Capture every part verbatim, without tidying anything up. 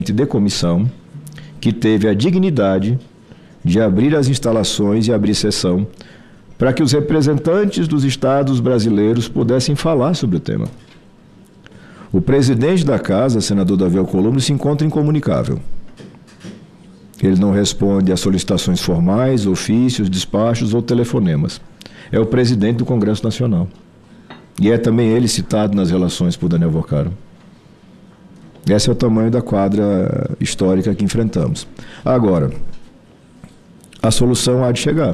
de comissão que teve a dignidade de abrir as instalações e abrir sessão para que os representantes dos estados brasileiros pudessem falar sobre o tema. O presidente da casa, senador Davi Alcolumbre, se encontra incomunicável. Ele não responde a solicitações formais, ofícios, despachos ou telefonemas. É o presidente do Congresso Nacional. E é também ele citado nas relações por Daniel Vocaro. Esse é o tamanho da quadra histórica que enfrentamos. Agora, a solução há de chegar.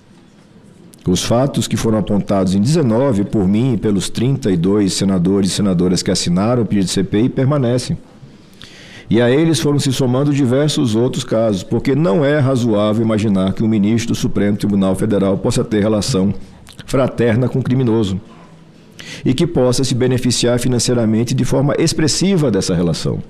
Os fatos que foram apontados em dezenove por mim e pelos trinta e dois senadores e senadoras que assinaram o pedido de C P I permanecem. E a eles foram se somando diversos outros casos, porque não é razoável imaginar que um ministro do Supremo Tribunal Federal possa ter relação fraterna com um criminoso e que possa se beneficiar financeiramente de forma expressiva dessa relação.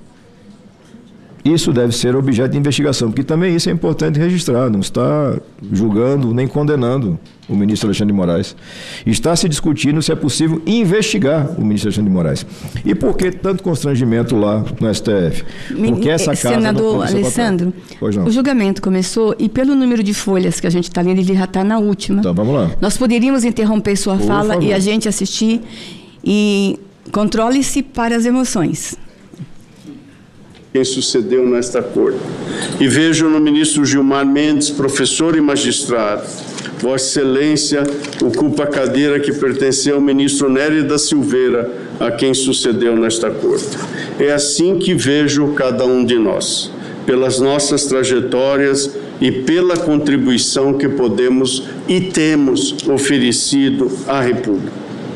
Isso deve ser objeto de investigação, porque também isso é importante registrar, não está julgando nem condenando o ministro Alexandre de Moraes. Está se discutindo se é possível investigar o ministro Alexandre de Moraes. E por que tanto constrangimento lá no S T F? Porque essa casa... Senador Alessandro, o julgamento começou e pelo número de folhas que a gente está lendo, ele já está na última. Então, vamos lá. Nós poderíamos interromper sua por fala favor. E a gente assistir e controle-se para as emoções. Quem sucedeu nesta corte. E vejo no ministro Gilmar Mendes, professor e magistrado. Vossa Excelência ocupa a cadeira que pertenceu ao ministro Nery da Silveira, a quem sucedeu nesta corte. É assim que vejo cada um de nós, pelas nossas trajetórias e pela contribuição que podemos e temos oferecido à República.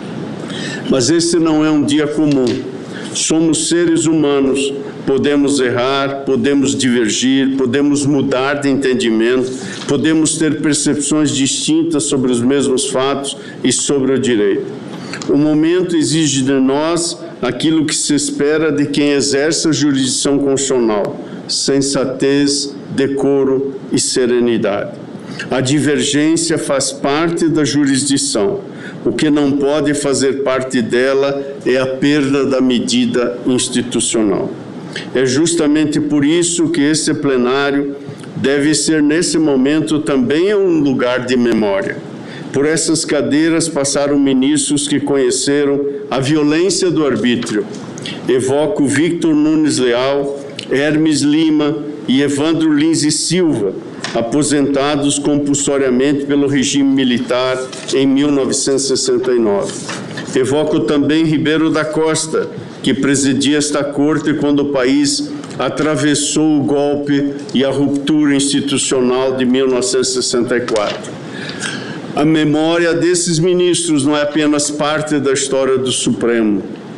Mas esse não é um dia comum. Somos seres humanos. Podemos errar, podemos divergir, podemos mudar de entendimento, podemos ter percepções distintas sobre os mesmos fatos e sobre o direito. O momento exige de nós aquilo que se espera de quem exerce a jurisdição constitucional: sensatez, decoro e serenidade. A divergência faz parte da jurisdição. O que não pode fazer parte dela é a perda da medida institucional. É justamente por isso que esse plenário deve ser, nesse momento, também um lugar de memória. Por essas cadeiras passaram ministros que conheceram a violência do arbítrio. Evoco Victor Nunes Leal, Hermes Lima e Evandro Lins e Silva, aposentados compulsoriamente pelo regime militar em mil novecentos e sessenta e nove. Evoco também Ribeiro da Costa, que presidia esta corte quando o país atravessou o golpe e a ruptura institucional de mil novecentos e sessenta e quatro. A memória desses ministros não é apenas parte da história do Supremo.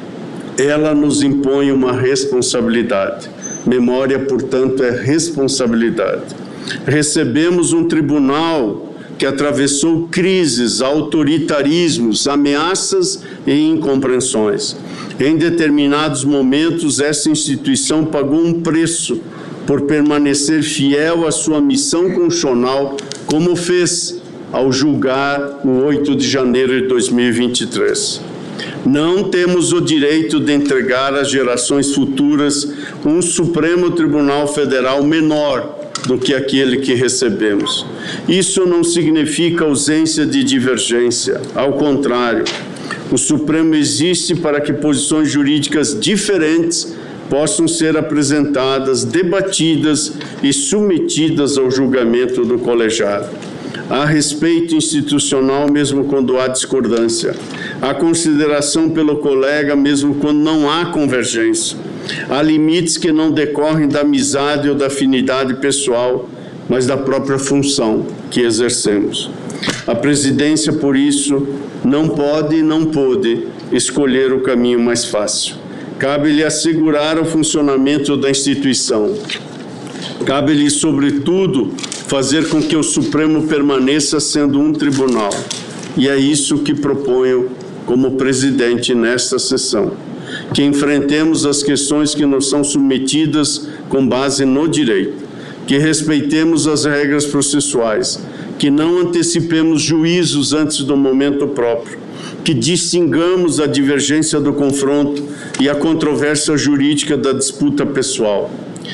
Ela nos impõe uma responsabilidade. Memória, portanto, é responsabilidade. Recebemos um tribunal que atravessou crises, autoritarismos, ameaças e incompreensões. Em determinados momentos, essa instituição pagou um preço por permanecer fiel à sua missão constitucional, como fez ao julgar o oito de janeiro de dois mil e vinte e três. Não temos o direito de entregar às gerações futuras um Supremo Tribunal Federal menor do que aquele que recebemos. Isso não significa ausência de divergência, ao contrário. O Supremo existe para que posições jurídicas diferentes possam ser apresentadas, debatidas e submetidas ao julgamento do colegiado. Há respeito institucional mesmo quando há discordância. Há consideração pelo colega mesmo quando não há convergência. Há limites que não decorrem da amizade ou da afinidade pessoal, mas da própria função que exercemos. A presidência, por isso, não pode e não pôde escolher o caminho mais fácil. Cabe-lhe assegurar o funcionamento da instituição. Cabe-lhe, sobretudo, fazer com que o Supremo permaneça sendo um tribunal. E é isso que proponho como presidente nesta sessão. Que enfrentemos as questões que nos são submetidas com base no direito. Que respeitemos as regras processuais. Que não antecipemos juízos antes do momento próprio. Que distingamos a divergência do confronto e a controvérsia jurídica da disputa pessoal.